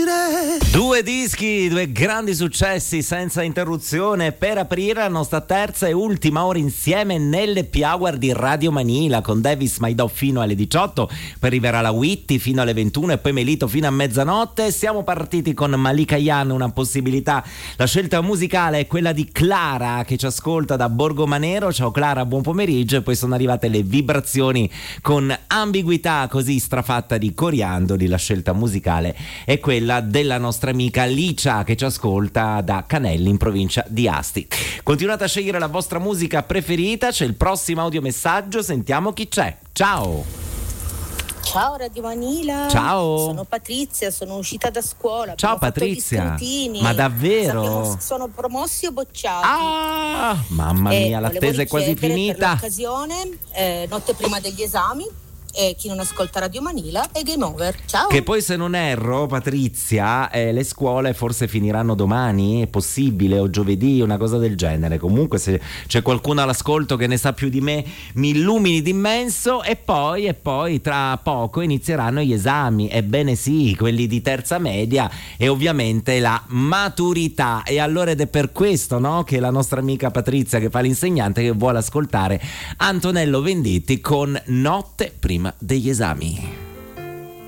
Due dischi, due grandi successi senza interruzione per aprire la nostra terza e ultima ora insieme nell'Happy Hour di Radio Manila con Davis Maidò fino alle 18, poi arriverà la Whitty fino alle 21 e poi Melito fino a mezzanotte. Siamo partiti con Malika Yan, una possibilità. La scelta musicale è quella di Clara che ci ascolta da Borgomanero. Ciao Clara, buon pomeriggio. E poi sono arrivate le vibrazioni con Ambiguità, così strafatta di coriandoli. La scelta musicale è quella della nostra amica Licia che ci ascolta da Canelli in provincia di Asti. Continuate a scegliere la vostra musica preferita, c'è il prossimo audiomessaggio, sentiamo chi c'è. Ciao! Ciao Radio Manila. Ciao. Sono Patrizia, sono uscita da scuola. Ciao Patrizia. Ma davvero? Sono promossi o bocciati. Ah, mamma mia, l'attesa è quasi finita. Per l'occasione, notte prima degli esami. E chi non ascolta Radio Manila è game over. Ciao. Che poi, se non erro, Patrizia, le scuole forse finiranno domani, è possibile, o giovedì, una cosa del genere. Comunque, se c'è qualcuno all'ascolto che ne sa più di me, mi illumini d'immenso. E poi tra poco inizieranno gli esami. Ebbene sì, quelli di terza media e ovviamente la maturità. E allora ed è per questo, no, che la nostra amica Patrizia, che fa l'insegnante, che vuole ascoltare Antonello Venditti con Notte prima degli esami.